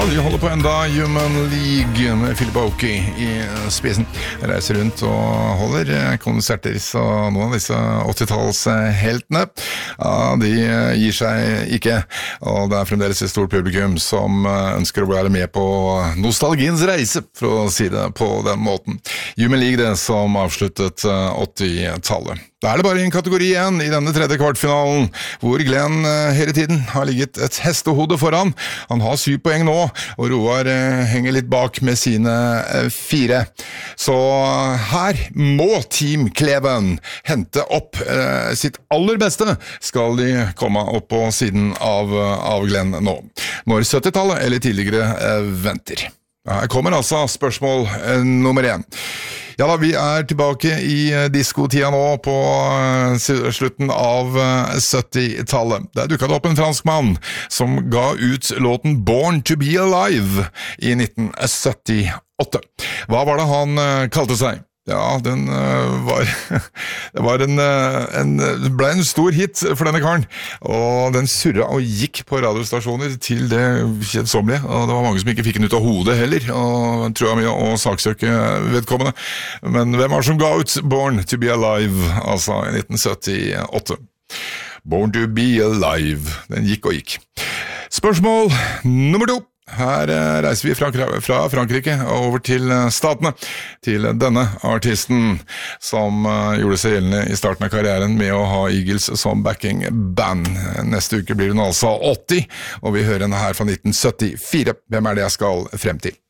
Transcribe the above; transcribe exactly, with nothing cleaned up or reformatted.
de holder på enda Human League med Philip Oakey i spisen. Reiser rundt og holder konserter, så noen av disse åttitalls-heltene, ja, de gir seg ikke. Og det er fremdeles et stort publikum som ønsker å være med på nostalgiens reise, for å si det på den måten. Human League, det som avsluttet åttitallet. Da er det bare en kategori igjen i denne tredje kvartfinalen, hvor Glenn hele tiden har ligget et hestehode foran. Han har syv poeng nå, og Roar henger litt bak med sine fire. Så her må Team Kleven hente opp eh, sitt aller beste, skal de komme opp på siden av, av Glenn nå. Når syttitallet eller tidligere eh, venter. Her kommer altså spørsmål eh, nummer én. Ja da, vi er tilbake i diskotida nå på slutten av syttitallet. Der dukket opp en fransk mann som ga ut låten Born to be Alive i nitten syttiåtte. Hva var det han kalte seg? Ja, den uh, var, det var en, en, ble en stor hit for denne karen, og den surret og gikk på radiostasjoner til det kjedsommelige, og det var mange som ikke fikk den ut av hodet heller, og tror jeg mye å saksøke vedkommende. Men hvem var det som ga ut Born to be Alive, altså i nitten syttiåtte? Born to be Alive, den gikk og gikk. Spørsmål nummer to. Her reiser vi fra, fra Frankrike over til statene, til denne artisten som gjorde seg gjeldende i starten av karrieren med å ha Eagles som backing band. Neste uke blir hun altså åtti, og vi hører henne her fra nitten syttifire. Hvem er det jeg skal frem til?